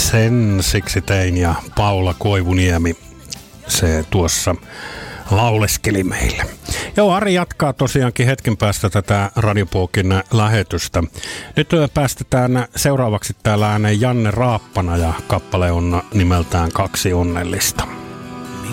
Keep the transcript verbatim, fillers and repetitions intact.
Sen siksi tein ja Paula Koivuniemi se tuossa lauleskeli meille. Joo, Ari jatkaa tosiaankin hetken päästä tätä Radiopokin lähetystä. Nyt päästetään seuraavaksi täällä ääneen Janne Raappana ja kappale on nimeltään Kaksi onnellista.